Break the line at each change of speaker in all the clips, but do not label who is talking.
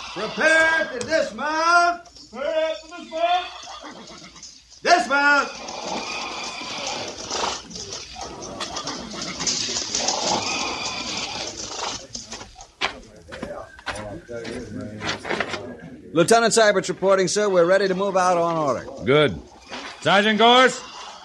Prepare to dismount.
Prepare to dismount.
Dismount.
Lieutenant Seibert's reporting, sir. We're ready to move out on order.
Good. Sergeant Gorse?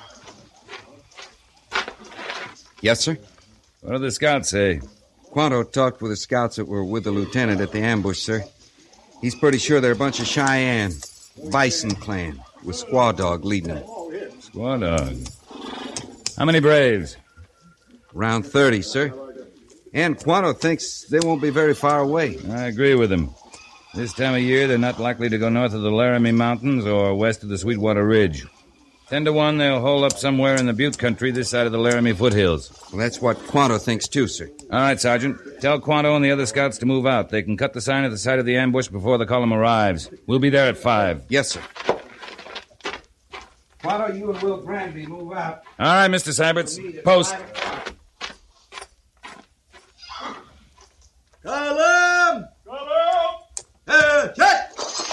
Yes, sir?
What do the scouts say?
Quanto talked with the scouts that were with the lieutenant at the ambush, sir. He's pretty sure they're a bunch of Cheyenne, Bison clan, with Squaw Dog leading them.
Squaw Dog. How many braves?
Around 30, sir. And Quanto thinks they won't be very far away.
I agree with him. This time of year, they're not likely to go north of the Laramie Mountains or west of the Sweetwater Ridge. 10 to 1, they'll hole up somewhere in the Butte country this side of the Laramie foothills.
Well, that's what Quanto thinks, too, sir.
All right, Sergeant. Tell Quanto and the other scouts to move out. They can cut the sign at the side of the ambush before the column arrives. We'll be there at 5.
Yes, sir.
Quanto, you and Will Granby move out.
All right, Mr. Seiberts. Post.
Column!
Column!
Check!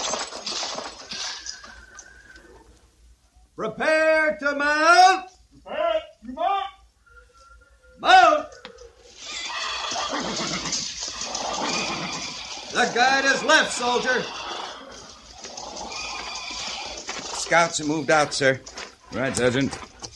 Prepare to mount!
Prepare to mount!
Mount! The guide has left, soldier.
Scouts have moved out, sir.
Right, Sergeant.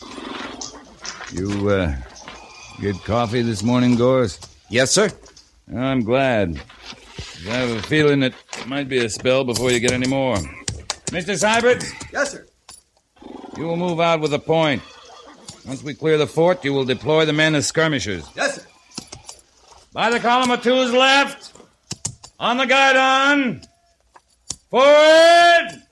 You, get coffee this morning, Gorse?
Yes, sir.
I'm glad. I have a feeling it might be a spell before you get any more. Mr. Seibert?
Yes, sir.
You will move out with a point. Once we clear the fort, you will deploy the men as skirmishers.
Yes, sir.
By the column of 2's left. On the guidon. Forward!